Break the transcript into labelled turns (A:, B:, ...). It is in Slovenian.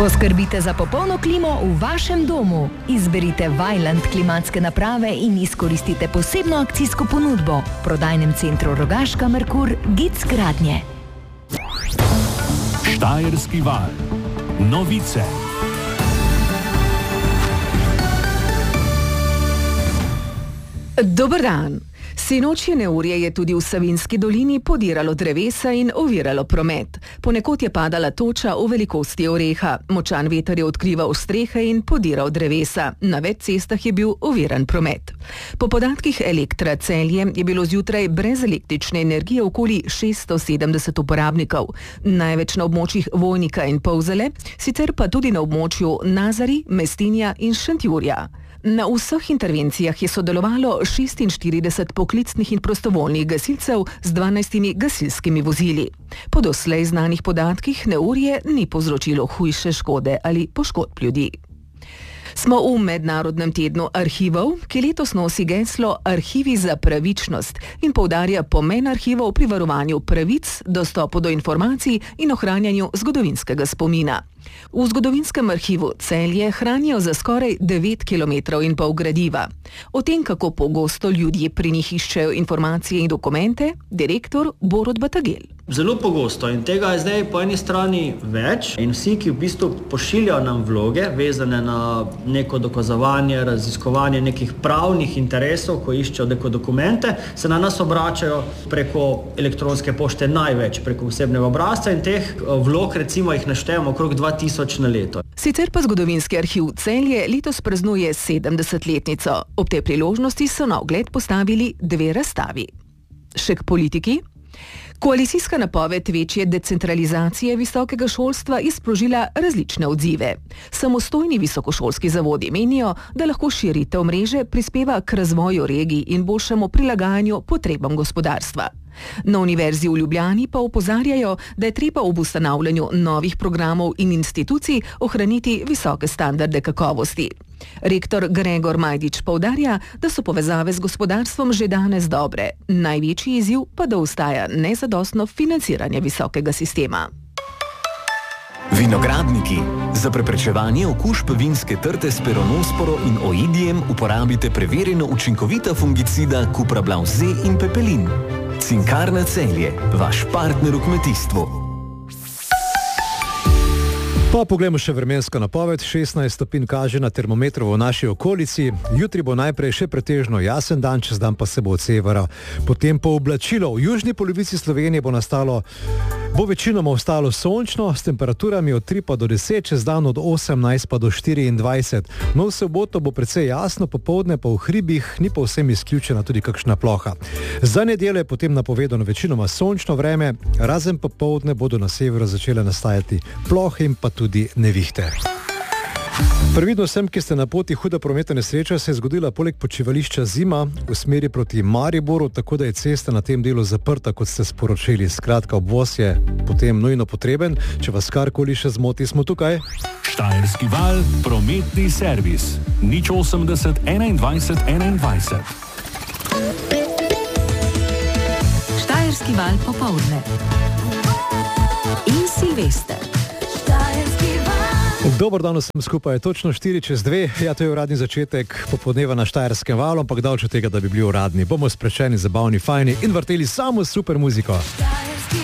A: Poskrbite za popolno klimo v vašem domu. Izberite Vaillant klimatske naprave in izkoristite posebno akcijsko ponudbo. V prodajnem centru Rogaška Merkur, Gic Gradnje.
B: Štajerski val. Novice.
C: Dober dan. Sinočje neurje je tudi v Savinjski dolini podiralo drevesa in oviralo promet. Ponekod je padala toča v velikosti oreha. Močan veter je odkrival strehe in podiral drevesa. Na več cestah je bil oviran promet. Po podatkih Elektra Celje je bilo zjutraj brez električne energije okoli 670 uporabnikov. Največ na območjih Vojnika in Polzele, sicer pa tudi na območju Nazari, Mestinja in Šentjurja. Na vseh intervencijah je sodelovalo 46 poklicnih in prostovoljnih gasilcev z 12 gasilskimi vozili. Po doslej znanih podatkih neurje ni povzročilo hujše škode ali poškodb ljudi. Smo v Mednarodnem tednu arhivov, ki letos nosi geslo Arhivi za pravičnost in poudarja pomen arhivov pri varovanju pravic, dostopu do informacij in ohranjanju zgodovinskega spomina. V zgodovinskem arhivu Celje hranijo za skoraj 9,5 km gradiva. O tem, kako pogosto ljudje pri njih iščejo informacije in dokumente, direktor Borut Batagel.
D: Zelo pogosto in tega je zdaj po eni strani več in vsi, ki v bistvu pošiljajo nam vloge, vezane na neko dokazovanje, raziskovanje nekih pravnih interesov, ko iščejo neko dokumente, se na nas obračajo preko elektronske pošte največ, preko osebnega obrazca in teh vlog recimo jih naštejemo okrog 2000 na leto.
C: Sicer pa zgodovinski arhiv Celje letos praznuje 70-letnico. Ob tej priložnosti so na ogled postavili 2 razstavi. Še k politiki. Koalicijska napoved večje decentralizacije visokega šolstva je sprožila različne odzive. Samostojni visokošolski zavodi menijo, da lahko širitev mreže prispeva k razvoju regij in boljšemu prilagajanju potrebam gospodarstva. Na Univerzi v Ljubljani pa opozarjajo, da je treba ob ustanavljanju novih programov in institucij ohraniti visoke standarde kakovosti. Rektor Gregor Majdič poudarja, da so povezave z gospodarstvom že danes dobre. Največji izziv pa da ostaja nezadostno financiranje visokega sistema.
E: Vinogradniki. Za preprečevanje okužb vinske trte s peronosporo in oidijem uporabite preverjeno učinkovita fungicida Cuprablav Z in Pepelin. Cinkarna Celje, vaš partner v kmetijstvu.
F: Pa poglejmo še vremensko napoved. 16 stopinj kaže na termometru v naši okolici. Jutri bo najprej še pretežno jasen dan, čez dan pa se bo od severa potem pooblačilo. V južni polovici Slovenije bo večinoma ostalo sončno, s temperaturami od 3 pa do 10, čez dan od 18 pa do 24. No, v soboto bo precej jasno, popoldne pa v hribih ni povsem izključena tudi kakšna ploha. Za nedeljo je potem napovedano večinoma sončno vreme, razen popoldne bodo na severu začele nastajati plohe in pa tudi nevihte. Previdno vsem, ki ste na poti, huda prometna nesreča se je zgodila poleg počivališča Zima v smeri proti Mariboru, tako da je cesta na tem delu zaprta, kot ste sporočili. Skratka, obvoz je potem nujno potreben. Če vas karkoli še zmoti, smo tukaj.
B: Štajerski val, prometni servis. 080 21 21.
A: Štajerski val popoldne. In Silvester.
F: Dobar dan vsem skupaj, točno 4:02, ja, to je uradni začetek popoldneva na Štajerskem valu, ampak daleč od tega, da bi bili uradni. Bomo sprečeni, zabavni, fajni in vrteli samo super muziko.